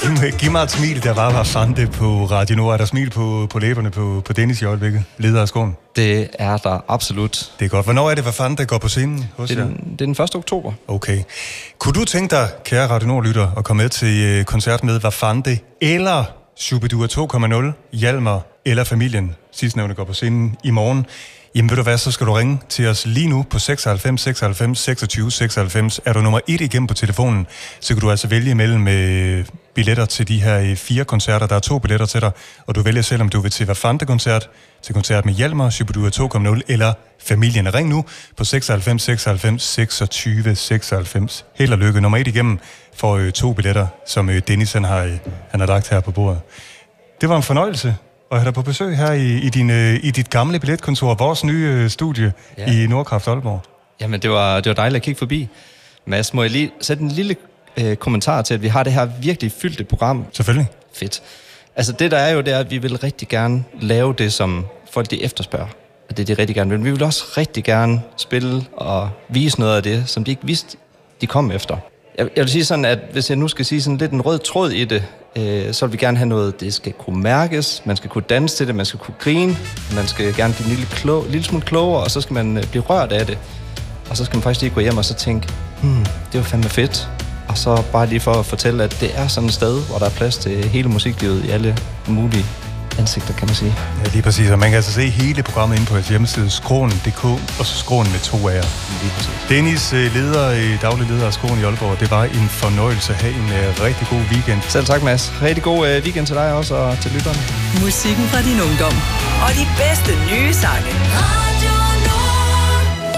Giv mig et smil, der var fandme på Radio Nord. Er der smil på læberne på Dennis i øjeblikket? Leder af skoen? Det er der absolut. Det er godt. Hvornår er det, hvad fanden der går på scenen hos jer? Det er den 1. oktober. Okay. Kunne du tænke dig, kære Radio Nord-lytter, at komme med til koncert med Hvad fanden det? Eller Shubidua 2.0, Hjalmar eller Familien? Sidstnævnte går på scenen i morgen. Jamen ved du hvad, så skal du ringe til os lige nu på 96 96 26 96. Er du nummer 1 igennem på telefonen, så kan du altså vælge mellem billetter til de her 4 koncerter. Der er 2 billetter til dig, og du vælger selv, om du vil til Hvad fanden koncert, til koncert med Hjalmar, Shubidua 2.0 eller Familien. Ring nu på 96 96 26 96. Held og lykke. Nummer 1 igennem for 2 billetter, som Dennis han har lagt her på bordet. Det var en fornøjelse at have dig på besøg her i dit gamle billetkontor, vores nye studie i Nordkraft Aalborg. Jamen, det var dejligt at kigge forbi. Mads, må jeg lige sætte en lille kommentar til, at vi har det her virkelig fyldte program? Selvfølgelig. Fedt. Altså, det der er jo, det er, at vi vil rigtig gerne lave det, som folk de efterspørger. Og det de rigtig gerne vil. Men vi vil også rigtig gerne spille og vise noget af det, som de ikke vidste, de kom efter. Jeg vil sige sådan, at hvis jeg nu skal sige sådan lidt en rød tråd i det, så vil vi gerne have noget, det skal kunne mærkes, man skal kunne danse til det, man skal kunne grine, man skal gerne blive en lille smule klogere, og så skal man blive rørt af det. Og så skal man faktisk lige gå hjem og så tænke, det var fandme fedt. Og så bare lige for at fortælle, at det er sådan et sted, hvor der er plads til hele musiklivet i alle mulige ansigter, kan man sige. Ja, lige præcis. Og man kan altså se hele programmet inde på jeres hjemmeside, skråen.dk, og så skråen med 2 A'er. Lige præcis. Dennis, daglig leder af Skråen i Aalborg, det var en fornøjelse at have en rigtig god weekend. Selv tak, Mads. Rigtig god weekend til dig også, og til lytterne. Musikken fra din ungdom, og de bedste nye sange. Radio Nord.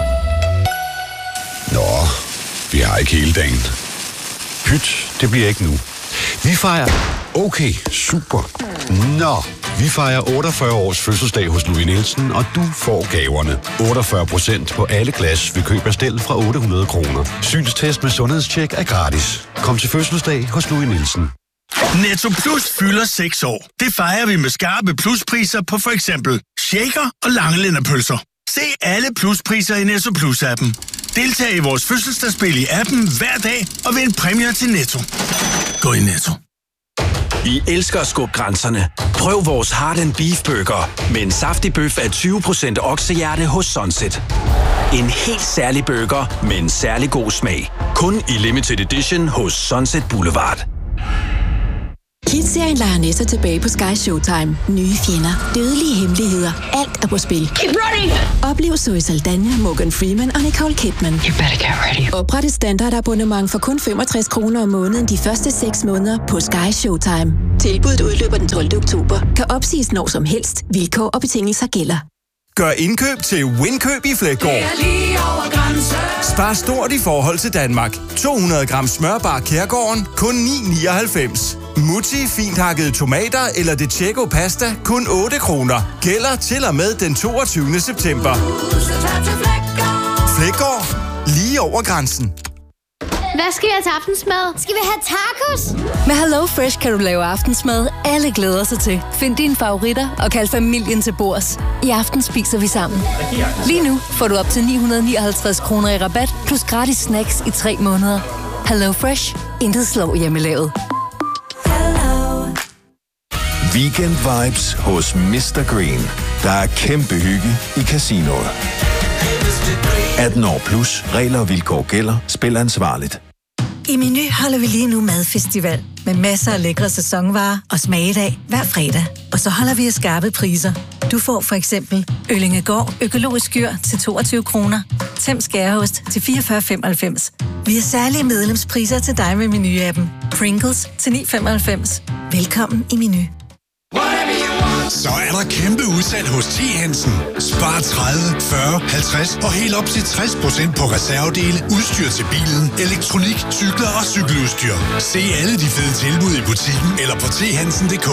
Nå, vi har ikke hele dagen. Pyt, det bliver ikke nu. Vi fejrer... Okay, super. Nå, vi fejrer 48 års fødselsdag hos Louis Nielsen, og du får gaverne. 48% på alle glas ved køb af stel fra 800 kroner. Synstest med sundhedstjek er gratis. Kom til fødselsdag hos Louis Nielsen. Netto Plus fylder 6 år. Det fejrer vi med skarpe pluspriser på for eksempel shaker og langelænderpølser. Se alle pluspriser i Netto Plus-appen. Deltag i vores fødselsdagsspil i appen hver dag og vind præmier til Netto. Gå i Netto. I elsker at skubbe grænserne. Prøv vores Heart & Beef Burger med en saftig bøf af 20% oksehjerte hos Sunset. En helt særlig burger med en særlig god smag. Kun i limited edition hos Sunset Boulevard. Kids-serien leger næster tilbage på Sky Showtime. Nye fjender, dødelige hemmeligheder, alt er på spil. Keep running! Oplev Zoe Saldana, Morgan Freeman og Nicole Kidman. You better get ready. Opret et standardabonnement for kun 65 kroner om måneden de første 6 måneder på Sky Showtime. Tilbuddet udløber den 12. oktober. Kan opsiges når som helst. Vilkår og betingelser gælder. Gør indkøb til Winkøb i Fleggaard. Spar stort i forhold til Danmark. 200 gram smørbar Kærgården, kun 9,99. Mutti fint hakkede tomater eller De Cecco pasta, kun 8 kroner. Gælder til og med den 22. september. Fleggaard. Lige over grænsen. Hvad skal vi have til aftensmad? Skal vi have tacos? Med HelloFresh kan du lave aftensmad, alle glæder sig til. Find dine favoritter og kald familien til bords. I aften spiser vi sammen. Lige nu får du op til 959 kroner i rabat, plus gratis snacks i 3 måneder. HelloFresh. Intet slår hjemmelavet. Weekend vibes hos Mr. Green. Der er kæmpe hygge i casinoet. 18 år plus. Regler og vilkår gælder. Spil ansvarligt. I Meny holder vi lige nu madfestival med masser af lækre sæsonvarer og smagedag hver fredag. Og så holder vi skarpe priser. Du får for eksempel Øllingegård økologisk skyr til 22 kroner. Tem skæreost til 44,95. Vi har særlige medlemspriser til dig med Meny-appen. Pringles til 9,95. Velkommen i Meny. Så er der kæmpe udsalg hos T. Hansen. Spar 30, 40, 50 og helt op til 60% på reservedele, udstyr til bilen, elektronik, cykler og cykeludstyr. Se alle de fede tilbud i butikken eller på thansen.dk.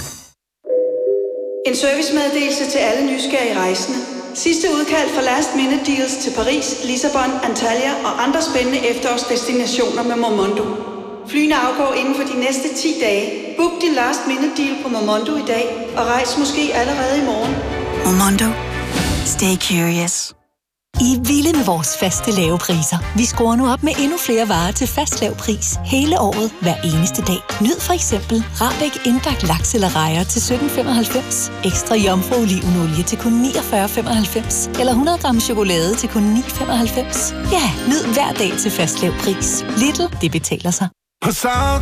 En servicemeddelelse til alle nysgerrige rejsende. Sidste udkald for last minute deals til Paris, Lissabon, Antalya og andre spændende efterårsdestinationer med Momondo. Flyene afgår inden for de næste 10 dage. Book din last minute deal på Momondo i dag og rejs måske allerede i morgen. Momondo. Stay curious. I er vilde med vores faste lave priser. Vi skruer nu op med endnu flere varer til fast lav pris hele året, hver eneste dag. Nyd for eksempel Rabeck indbagt laks eller rejer til 17,95. Ekstra jomfru olivenolie til kun 49,95. Eller 100 gram chokolade til kun 9,95. Ja, nyd hver dag til fast lav pris. Lidl, det betaler sig.